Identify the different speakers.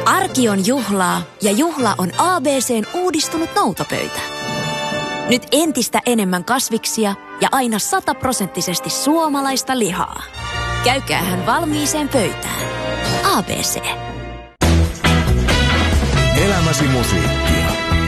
Speaker 1: Arki on juhlaa ja juhla on ABC:n uudistunut noutopöytä. Nyt entistä enemmän kasviksia ja aina 100% suomalaista lihaa. Käykäähän valmiiseen pöytään. ABC.
Speaker 2: Elämäsi musiikki.